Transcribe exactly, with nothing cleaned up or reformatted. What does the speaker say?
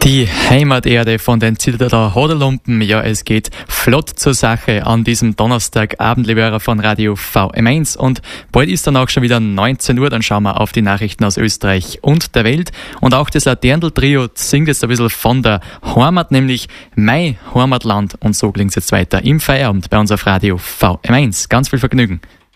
Die Heimaterde von den Zillertaler Hodelumpen. Ja, es geht flott zur Sache an diesem Donnerstagabend, liebe Hörer von Radio V M eins. Und bald ist dann auch schon wieder neunzehn Uhr. Dann schauen wir auf die Nachrichten aus Österreich und der Welt. Und auch das Laternl-Trio singt jetzt ein bisschen von der Heimat, nämlich Mein Heimatland. Und so klingt es jetzt weiter im Feierabend bei uns auf Radio V M eins. Ganz viel Vergnügen.